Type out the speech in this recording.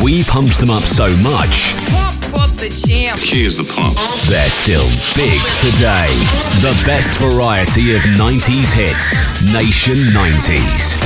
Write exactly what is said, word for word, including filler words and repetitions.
We pumped them up so much, Pump up the jam. The key is the pump. they're still big today. The best variety of nineties hits. Nation nineties.